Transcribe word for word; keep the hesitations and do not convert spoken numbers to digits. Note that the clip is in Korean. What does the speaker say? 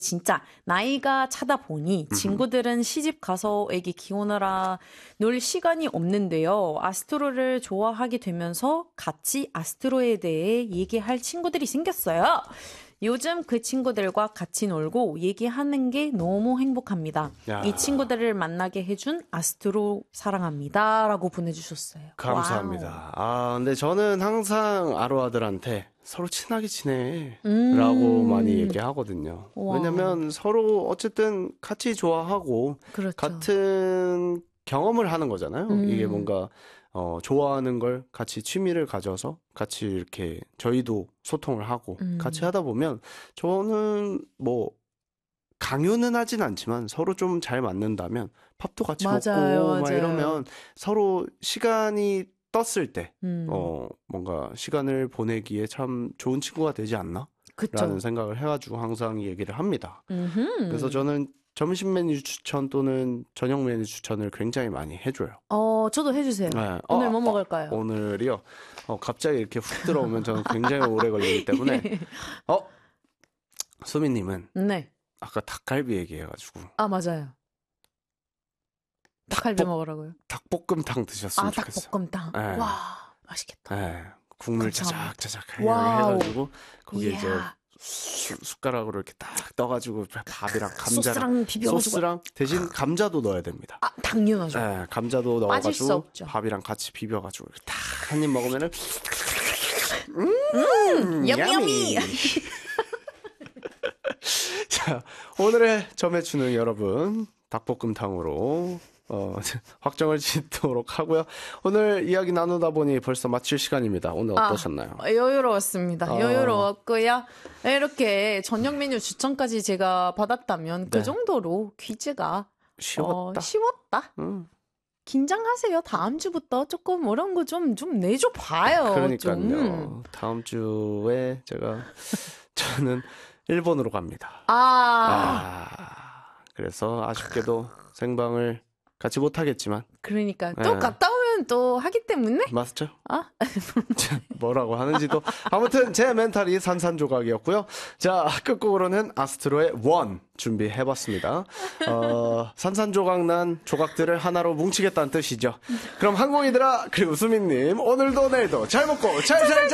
진짜 나이가 차다 보니 친구들은 시집 가서 애기 키우느라 놀 시간이 없는데요. 아스트로를 좋아하게 되면서 같이 아스트로에 대해 얘기할 친구들이 생겼어요. 요즘 그 친구들과 같이 놀고 얘기하는 게 너무 행복합니다. 야. 이 친구들을 만나게 해준 아스트로 사랑합니다. 라고 보내주셨어요. 감사합니다. 와우. 아, 근데 저는 항상 아로아들한테 서로 친하게 지내. 음. 라고 많이 얘기하거든요. 와. 왜냐면 서로 어쨌든 같이 좋아하고 그렇죠. 같은 경험을 하는 거잖아요. 음. 이게 뭔가 어, 좋아하는 걸 같이 취미를 가져서 같이 이렇게 저희도 소통을 하고 음. 같이 하다 보면 저는 뭐 강요는 하진 않지만 서로 좀 잘 맞는다면 밥도 같이 맞아요, 먹고 맞아요. 막 이러면 서로 시간이 떴을 때 음. 어, 뭔가 시간을 보내기에 참 좋은 친구가 되지 않나? 그쵸. 라는 생각을 해가지고 항상 이 얘기를 합니다. 음흠. 그래서 저는 점심 메뉴 추천 또는 저녁 메뉴 추천을 굉장히 많이 해줘요. 어, 저도 해주세요. 네. 오늘 어, 뭐 먹을까요? 어, 오늘이요? 어, 갑자기 이렇게 훅 들어오면 저는 굉장히 오래 걸리기 때문에. 어? 수미님은. 네. 아까 닭갈비 얘기해가지고. 아, 맞아요. 닭갈비 닭볶, 먹으라고요? 닭볶음탕 드셨으면 아, 좋겠어요. 닭볶음탕. 네. 와, 맛있겠다. 네. 국물 감사합니다. 자작자작하게 해가지고 거기에 이야. 이제 수, 숟가락으로 이렇게 딱 떠가지고 밥이랑 감자랑 소스랑 비벼가지고 소스랑 대신 감자도 넣어야 됩니다. 아, 당연하죠. 네, 감자도 넣어가지고 밥이랑 같이 비벼가지고 딱 한 입 먹으면은 음, 야미야미. 자, 오늘의 점해주는 여러분 닭볶음탕으로 어, 확정을 짓도록 하고요. 오늘 이야기 나누다 보니 벌써 마칠 시간입니다. 오늘 어떠셨나요? 아, 여유로웠습니다. 아. 여유로웠고요. 이렇게 저녁 메뉴 추천까지 제가 받았다면 네. 그 정도로 퀴즈가 쉬웠다. 어, 쉬웠다. 음. 긴장하세요. 다음 주부터 조금 어려운 거 좀 좀 내줘 봐요. 그러니까요. 좀. 다음 주에 제가 저는 일본으로 갑니다. 아. 아 그래서 아쉽게도 생방을 같이 못하겠지만. 그러니까 또 네. 갔다 오면 또 하기 때문에. 맞죠? 아? 뭐라고 하는지도. 아무튼 제 멘탈이 산산조각이었고요. 자, 끝곡으로는 아스트로의 원 준비해봤습니다. 어, 산산조각 난 조각들을 하나로 뭉치겠다는 뜻이죠. 그럼 항공이들아 그리고 수민님 오늘도 내일도 잘 먹고 잘 살자.